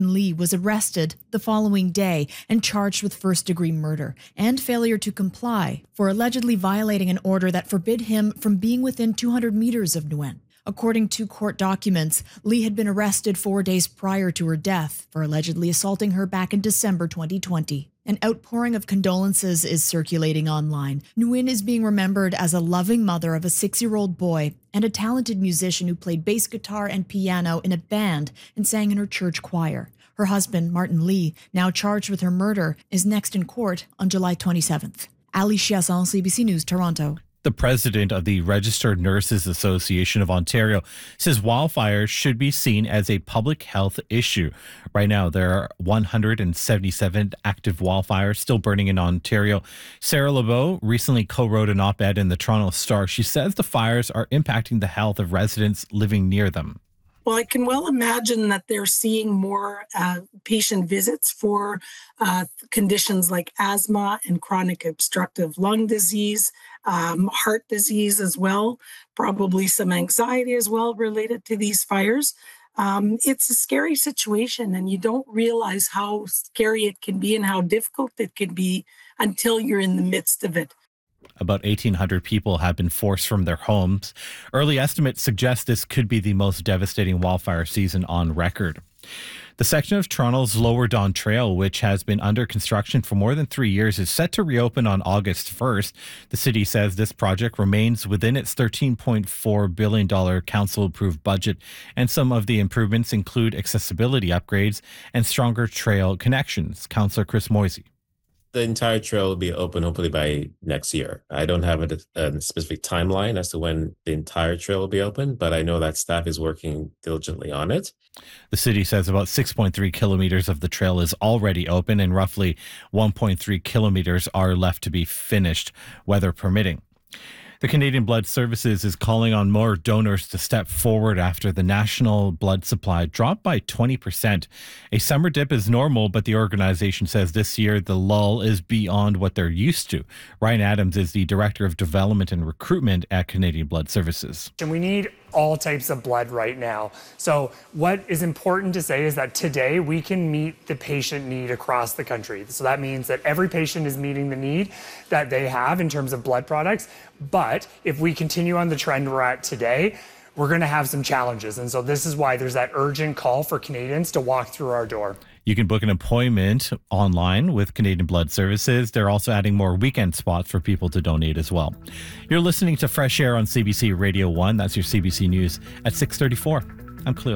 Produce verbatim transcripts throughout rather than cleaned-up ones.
Lee was arrested the following day and charged with first-degree murder and failure to comply for allegedly violating an order that forbid him from being within two hundred meters of Nguyen. According to court documents, Lee had been arrested four days prior to her death for allegedly assaulting her back in December twenty twenty. An outpouring of condolences is circulating online. Nguyen is being remembered as a loving mother of a six-year-old boy and a talented musician who played bass guitar and piano in a band and sang in her church choir. Her husband, Martin Lee, now charged with her murder, is next in court on July twenty-seventh. Ali Chiasson, C B C News, Toronto. The president of the Registered Nurses Association of Ontario says wildfires should be seen as a public health issue. Right now, there are one hundred seventy-seven active wildfires still burning in Ontario. Sarah Lebeau recently co-wrote an op-ed in the Toronto Star. She says the fires are impacting the health of residents living near them. Well, I can well imagine that they're seeing more uh, patient visits for uh, conditions like asthma and chronic obstructive lung disease, um, heart disease as well, probably some anxiety as well related to these fires. Um, it's a scary situation, and you don't realize how scary it can be and how difficult it can be until you're in the midst of it. About eighteen hundred people have been forced from their homes. Early estimates suggest this could be the most devastating wildfire season on record. The section of Toronto's Lower Don Trail, which has been under construction for more than three years, is set to reopen on August first. The city says this project remains within its thirteen point four billion dollars council-approved budget, and some of the improvements include accessibility upgrades and stronger trail connections. Councillor Chris Moisey. The entire trail will be open hopefully by next year. I don't have a, a specific timeline as to when the entire trail will be open, but I know that staff is working diligently on it. The city says about six point three kilometers of the trail is already open and roughly one point three kilometers are left to be finished, weather permitting. The Canadian Blood Services is calling on more donors to step forward after the national blood supply dropped by twenty percent. A summer dip is normal, but the organization says this year the lull is beyond what they're used to. Ryan Adams is the Director of Development and Recruitment at Canadian Blood Services. And we need all types of blood right now. So what is important to say is that today we can meet the patient need across the country. So that means that every patient is meeting the need that they have in terms of blood products. But if we continue on the trend we're at today, we're going to have some challenges. And so this is why there's that urgent call for Canadians to walk through our door. You can book an appointment online with Canadian Blood Services. They're also adding more weekend spots for people to donate as well. You're listening to Fresh Air on C B C Radio one. That's your C B C News at six thirty-four. I'm Khalil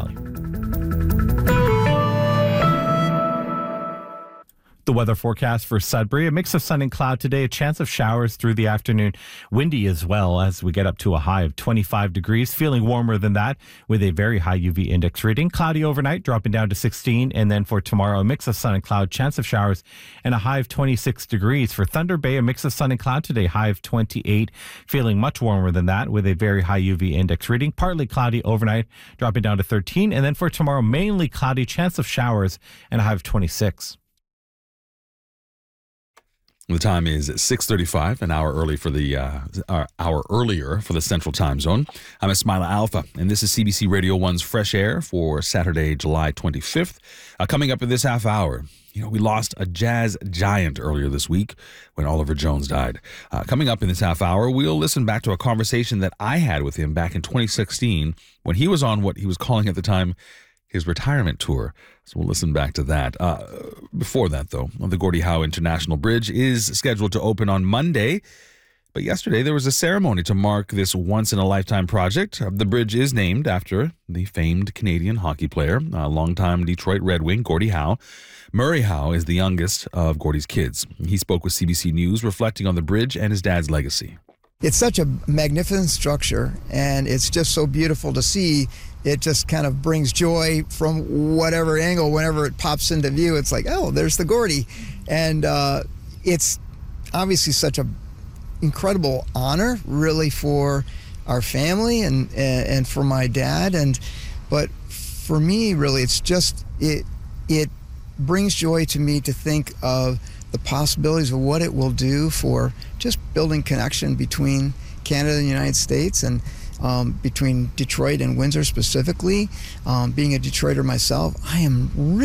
Hassanali. The weather forecast for Sudbury, a mix of sun and cloud today, a chance of showers through the afternoon. Windy as well as we get up to a high of twenty-five degrees, feeling warmer than that with a very high U V index reading. Cloudy overnight, dropping down to sixteen. And then for tomorrow, a mix of sun and cloud, chance of showers, and a high of twenty-six degrees. For Thunder Bay, a mix of sun and cloud today, high of twenty-eight, feeling much warmer than that with a very high U V index reading. Partly cloudy overnight, dropping down to thirteen. And then for tomorrow, mainly cloudy, chance of showers, and a high of twenty-six. The time is six thirty-five, an hour early for the uh, hour earlier for the Central Time Zone. I'm Ismaila Alpha, and this is C B C Radio one's Fresh Air for Saturday, July twenty-fifth. Uh, coming up in this half hour, you know, we lost a jazz giant earlier this week when Oliver Jones died. Uh, coming up in this half hour, we'll listen back to a conversation that I had with him back in twenty sixteen when he was on what he was calling at the time his retirement tour. So we'll listen back to that. Uh, before that, though, the Gordie Howe International Bridge is scheduled to open on Monday. But yesterday, there was a ceremony to mark this once-in-a-lifetime project. The bridge is named after the famed Canadian hockey player, a longtime Detroit Red Wing, Gordie Howe. Murray Howe is the youngest of Gordie's kids. He spoke with C B C News, reflecting on the bridge and his dad's legacy. It's such a magnificent structure, and it's just so beautiful to see. It just kind of brings joy from whatever angle. Whenever it pops into view, it's like, oh, there's the Gordie. And uh, it's obviously such a incredible honor, really, for our family and, and and for my dad. And but for me, really, it's just it it brings joy to me to think of the possibilities of what it will do for just building connection between Canada and the United States. And um, between Detroit and Windsor specifically. Um, being a Detroiter myself, I am really